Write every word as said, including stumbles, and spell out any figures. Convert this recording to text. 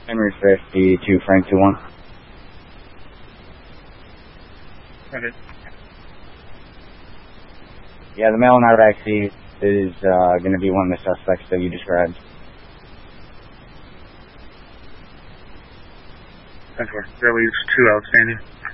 Henry fifty-two, Frank two one. Okay. Yeah, the male in our backseat is uh, going to be one of the suspects that you described. ten four. That leaves two outstanding.